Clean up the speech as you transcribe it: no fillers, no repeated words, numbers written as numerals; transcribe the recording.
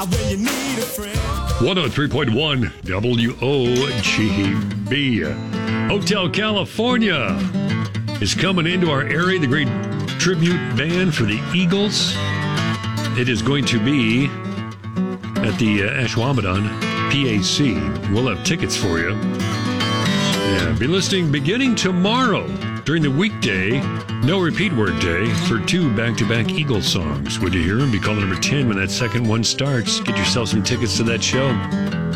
when you need a friend. 103.1 WOGB. Hotel California is coming into our area, the great tribute band for the Eagles. It is going to be at the Ashwaubenon PAC. We'll have tickets for you. Yeah, be listening beginning tomorrow during the weekday, no repeat work day, for 2 back-to-back Eagles songs. Would you hear them? Be call number 10 when that second one starts. Get yourself some tickets to that show.